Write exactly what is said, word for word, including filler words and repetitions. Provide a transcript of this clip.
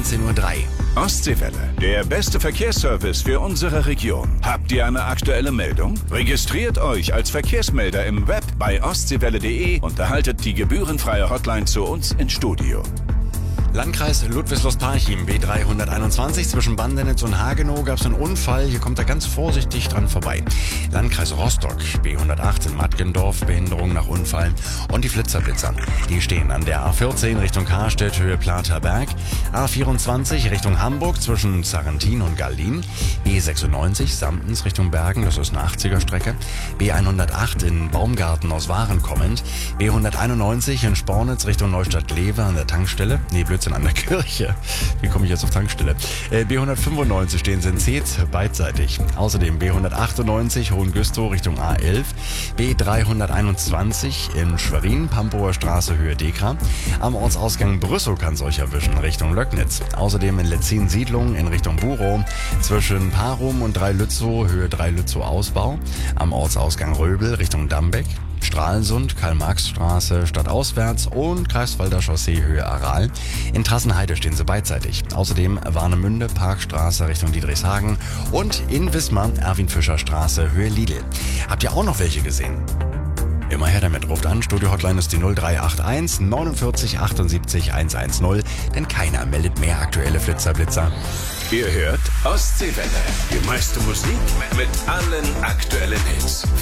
neunzehn Uhr drei. Ostseewelle, der beste Verkehrsservice für unsere Region. Habt ihr eine aktuelle Meldung? Registriert euch als Verkehrsmelder im Web bei ostseewelle punkt de und erhaltet die gebührenfreie Hotline zu uns ins Studio. Landkreis Ludwigslust-Parchim, B dreihunderteinundzwanzig, zwischen Bandenitz und Hagenow gab es einen Unfall. Hier kommt er ganz vorsichtig dran vorbei. Landkreis Rostock, B hundertacht in Mattgendorf, Behinderung nach Unfall. Und die Flitzerblitzer, die stehen an der A vierzehn Richtung Karstedt, Höhe Platerberg. A vierundzwanzig Richtung Hamburg zwischen Sarrentin und Gallin. B sechsundneunzig Samtens Richtung Bergen, das ist eine achtziger Strecke. B hundertacht in Baumgarten aus Waren kommend. B hunderteinundneunzig in Spornitz Richtung Neustadt-Lewe an der Tankstelle. Nee, Blödsinn, an der Kirche. Wie komme ich jetzt auf Tankstelle? Äh, B hundertfünfundneunzig stehen sie in Zeetz, beidseitig. Außerdem B hundertachtundneunzig Hohengüstrow Richtung A elf. B dreihunderteinundzwanzig in Schwerin, Pampower Straße, Höhe Dekra. Am Ortsausgang Brüssow kann es euch erwischen, Richtung Löcknitz. Außerdem in Letzin-Siedlung in Richtung Burow. Zwischen Parum und Dreilützow, Höhe Dreilützow Ausbau. Am Ortsausgang Röbel Richtung Dambeck. Stralsund, Karl-Marx-Straße stadtauswärts und Greifswalder Chaussee Höhe Aral. In Trassenheide stehen sie beidseitig. Außerdem Warnemünde, Parkstraße Richtung Diedrichshagen und in Wismar Erwin-Fischer-Straße Höhe Lidl. Habt ihr auch noch welche gesehen? Immer her damit, ruft an. Studio-Hotline ist die null drei acht eins neunundvierzig achtundsiebzig hundertzehn, denn keiner meldet mehr aktuelle Flitzerblitzer. Ihr hört Ostseewelle, die meiste Musik mit allen aktuellen Hits.